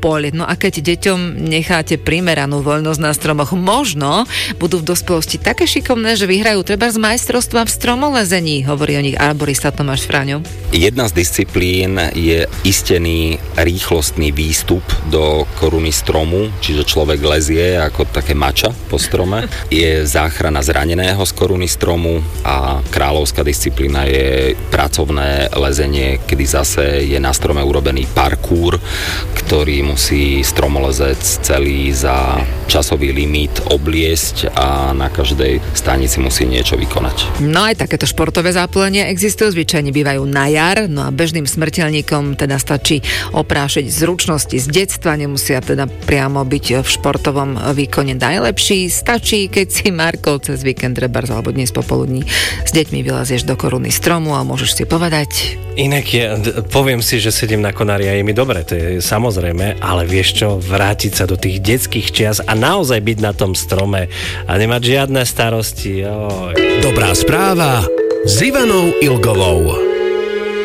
poliet. No a keď deťom necháte primeranú voľnosť na stromoch, možno budú v dospelosti také šikovné, že vyhrajú treba z majstrovstva v stromolezení, hovorí o nich arborista Tomáš Fráňo. Jedna z disciplín je istený rýchlostný výstup do koruny stromu, čiže človek lezie ako také mača po strome. Je záchrana zraneného z koruny stromu a kráľovská disciplína je pracovné lezenie, kedy zase je na strome urobený parkour, ktorý musí stromolezec celý za časový limit obliesť a na každej stanici musí niečo vykonať. No aj takéto športové zápolenia existujú, zvyčajne bývajú na jar, no a bežným smrteľníkom teda stačí oprášiť zručnosti z detstva, nemusia teda priamo byť v športovom výkone najlepší, stačí, keď si Marko cez víkend trebárs alebo dnes popoludní s deťmi vylezieš do koruny stromu a môžeš si povedať... Inak poviem si, že sedím na konári a je mi dobre, to je samozrejme, ale vieš čo, vrátiť sa do tých detských čias a naozaj byť na tom strome a nemať žiadne starosti. Oj. Dobrá správa s Ivanou Ilgovou.